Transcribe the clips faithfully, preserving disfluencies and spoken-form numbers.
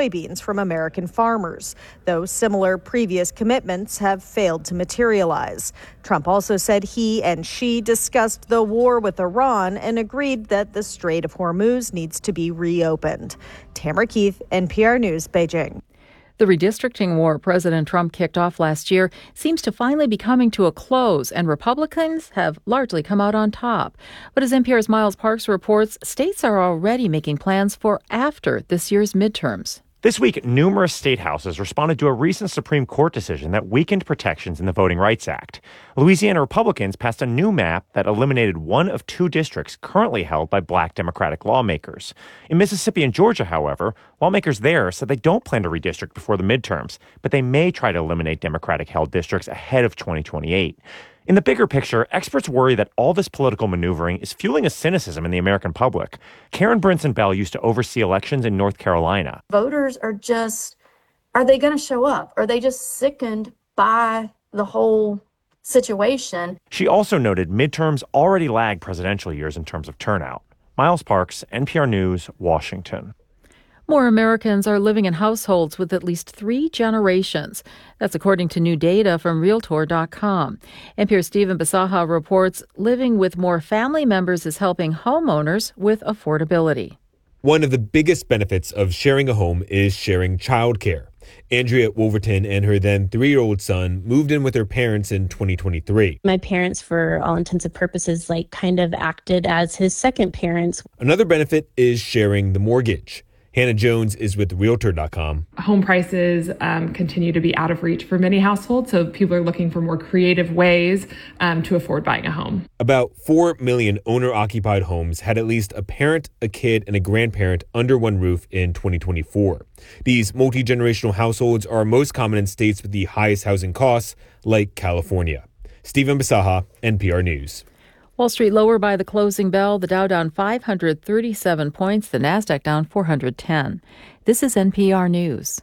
soybeans from American farmers, though similar previous commitments have failed to materialize. Trump also said he and Xi discussed the war with Iran and agreed that the Strait of Hormuz needs to be reopened. Tamara Keith, N P R News, Beijing. The redistricting war President Trump kicked off last year seems to finally be coming to a close, and Republicans have largely come out on top. But as N P R's Miles Parks reports, states are already making plans for after this year's midterms. This week, numerous state houses responded to a recent Supreme Court decision that weakened protections in the Voting Rights Act. Louisiana Republicans passed a new map that eliminated one of two districts currently held by black Democratic lawmakers. In Mississippi and Georgia, however, lawmakers there said they don't plan to redistrict before the midterms, but they may try to eliminate Democratic-held districts ahead of twenty twenty-eight. In the bigger picture, experts worry that all this political maneuvering is fueling a cynicism in the American public. Karen Brinson Bell used to oversee elections in North Carolina. Voters are just, are they going to show up? Are they just sickened by the whole situation? She also noted midterms already lag presidential years in terms of turnout. Miles Parks, N P R News, Washington. More Americans are living in households with at least three generations. That's according to new data from Realtor dot com. N P R's Stephen Bisaha reports living with more family members is helping homeowners with affordability. One of the biggest benefits of sharing a home is sharing childcare. Andrea Wolverton and her then three-year-old son moved in with her parents in twenty twenty-three. My parents, for all intents and purposes, like kind of acted as his second parents. Another benefit is sharing the mortgage. Hannah Jones is with Realtor dot com. Home prices um, continue to be out of reach for many households, so people are looking for more creative ways um, to afford buying a home. About four million owner-occupied homes had at least a parent, a kid, and a grandparent under one roof in twenty twenty-four. These multi-generational households are most common in states with the highest housing costs, like California. Stephen Bisaha, N P R News. Wall Street lower by the closing bell, the Dow down five hundred thirty-seven points, the Nasdaq down four hundred ten. This is N P R News.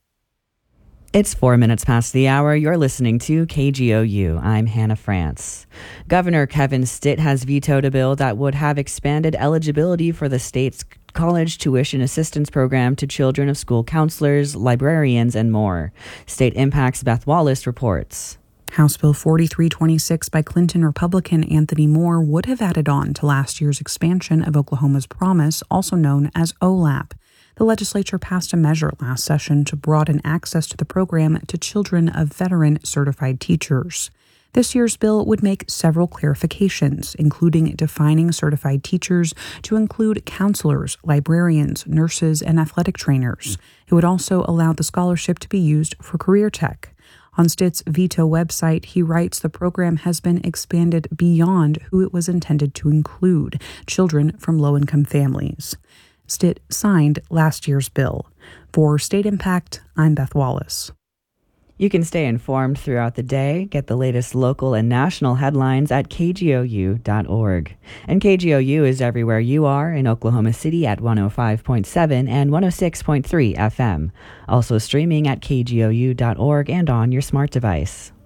It's four minutes past the hour. You're listening to K G O U. I'm Hannah France. Governor Kevin Stitt has vetoed a bill that would have expanded eligibility for the state's college tuition assistance program to children of school counselors, librarians, and more. State Impact's Beth Wallace reports. House Bill forty-three twenty-six by Clinton Republican Anthony Moore would have added on to last year's expansion of Oklahoma's Promise, also known as O L A P. The legislature passed a measure last session to broaden access to the program to children of veteran certified teachers. This year's bill would make several clarifications, including defining certified teachers to include counselors, librarians, nurses, and athletic trainers. It would also allow the scholarship to be used for career tech. On Stitt's veto website, he writes the program has been expanded beyond who it was intended to include, children from low-income families. Stitt signed last year's bill. For State Impact, I'm Beth Wallace. You can stay informed throughout the day. Get the latest local and national headlines at K G O U dot org. And K G O U is everywhere you are in Oklahoma City at one oh five point seven and one oh six point three F M. Also streaming at K G O U dot org and on your smart device.